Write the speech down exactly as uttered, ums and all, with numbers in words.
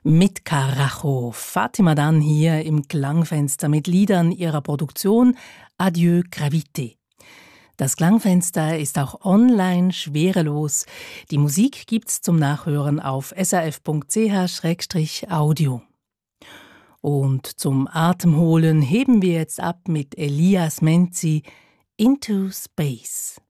Mit Karacho, Fatima Dann hier im Klangfenster mit Liedern ihrer Produktion Adieu Gravité. Das Klangfenster ist auch online schwerelos. Die Musik gibt's zum Nachhören auf srf punkt c h slash audio. Und zum Atemholen heben wir jetzt ab mit Elias Menzi Into Space.